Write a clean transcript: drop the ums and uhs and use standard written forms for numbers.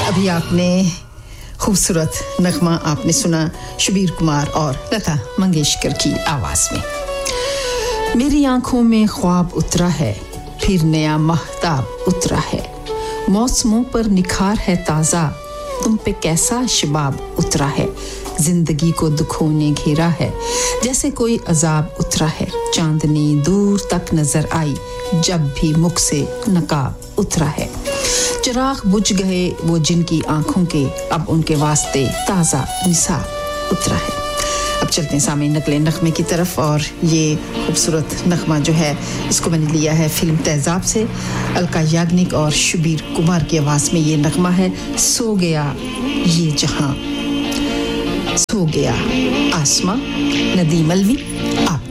अभी आपने खूबसूरत नगमा आपने सुना शबीर कुमार और लता मंगेशकर की आवाज में। मेरी आंखों में ख्वाब उतरा है, फिर नया महताब उतरा है, मौसमों पर निखार है ताज़ा, तुम पे कैसा शबाब उतरा है, जिंदगी को दुखों ने घेरा है, जैसे कोई अजाब उतरा है, चांदनी दूर तक नजर आई, जब भी मुख से नकाब उतरा है, चिराग बुझ गए वो जिनकी आंखों के, अब उनके वास्ते ताज़ा निसाब उतरा है। अब चलते हैं सामने नकले नगमे की तरफ और ये खूबसूरत नगमा जो है इसको मैंने लिया है फिल्म तेजाब से। अलका याग्निक और शबीर कुमार की आवाज़ में ये नगमा है, सो गया ये जहां, सो गया आसमां। नदीम अलवी आप